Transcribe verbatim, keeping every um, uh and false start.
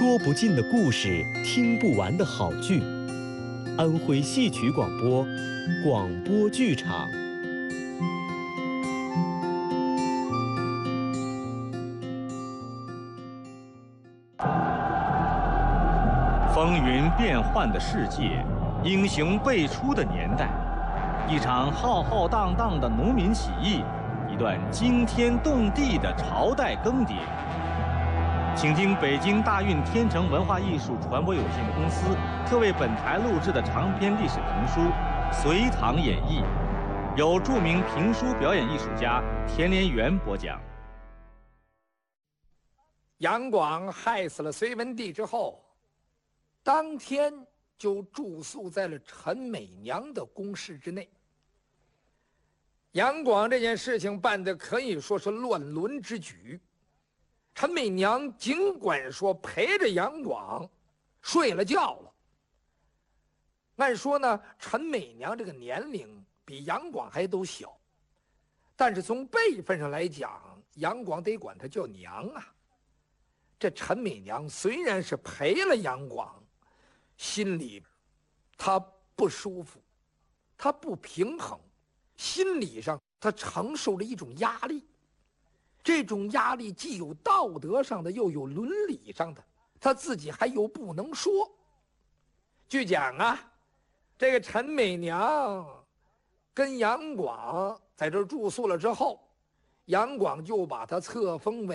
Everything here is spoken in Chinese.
说不尽的故事，听不完的好剧。安徽戏曲广播，广播剧场。 风云变幻的世界，英雄辈出的年代，一场浩浩荡荡的农民起义，一段惊天动地的朝代更迭。请听北京大运天成文化艺术传播有限公司特为本台录制的长篇历史评书《隋唐演义》，由著名评书表演艺术家田连元播讲。 杨广害死了隋文帝之后，当天就住宿在了陈美娘的宫室之内。杨广这件事情办得可以说是乱伦之举。陈美娘尽管说陪着杨广睡了觉了，按说呢，陈美娘这个年龄比杨广还都小，但是从辈分上来讲，杨广得管她叫娘啊。这陈美娘虽然是陪了杨广，心里她不舒服，她不平衡，心理上她承受着一种压力。这种压力既有道德上的，又有伦理上的，她自己还有不能说。据讲啊，这个陈美娘跟杨广在这住宿了之后，杨广就把她册封为